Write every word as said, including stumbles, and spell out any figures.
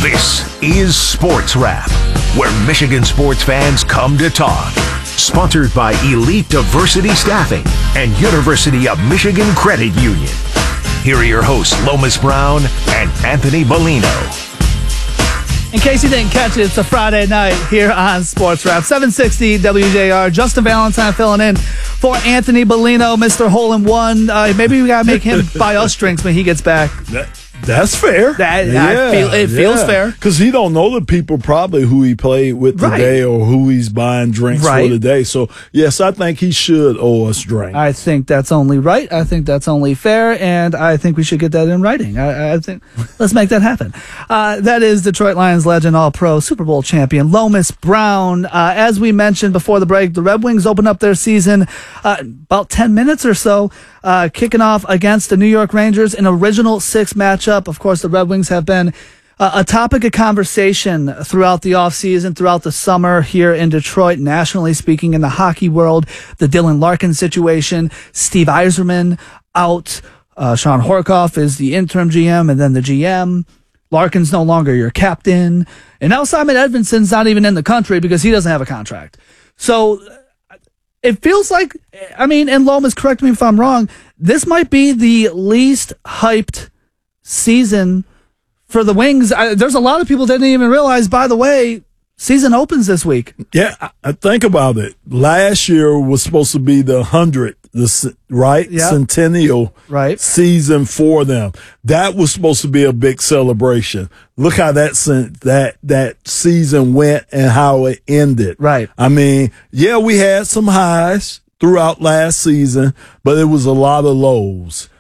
This is Sports Wrap, where Michigan sports fans come to talk. Sponsored by Elite Diversity Staffing and University of Michigan Credit Union. Here are your hosts, Lomas Brown and Anthony Bellino. In case you didn't catch it, it's a Friday night here on Sports Wrap. seven sixty W J R. Justin Valentine filling in for Anthony Bellino, Mister Hole in One. Uh, maybe we got to make him buy us drinks when he gets back. That, that's fair. That, yeah, I feel, it yeah. feels fair. Because he don't know the people probably who he played with today right. or who he's buying drinks right. for today. So, yes, I think he should owe us drinks. I think that's only right. I think that's only fair. And I think we should get that in writing. I, I think let's make that happen. Uh, that is Detroit Lions legend, All-Pro, Super Bowl champion, Lomas Brown. Uh, as we mentioned before the break, the Red Wings open up their season uh, about ten minutes or so, uh, kicking off against the New York Rangers, an original six matchup. Of course, the Red Wings have been uh, a topic of conversation throughout the offseason, throughout the summer here in Detroit, nationally speaking, in the hockey world. The Dylan Larkin situation, Steve Yzerman out, uh, Sean Horkoff is the interim G M and then the G M. Larkin's no longer your captain. And now Simon Edvinsson's not even in the country because he doesn't have a contract. So it feels like, I mean, and Lomas, correct me if I'm wrong, this might be the least hyped season for the Wings. I, there's a lot of people that didn't even realize, by the way, season opens this week. Yeah, I think about it. Last year was supposed to be the hundredth, the right yep. centennial right. season for them. That was supposed to be a big celebration. Look how that that that season went and how it ended. Right. I mean, yeah, we had some highs throughout last season, but it was a lot of lows.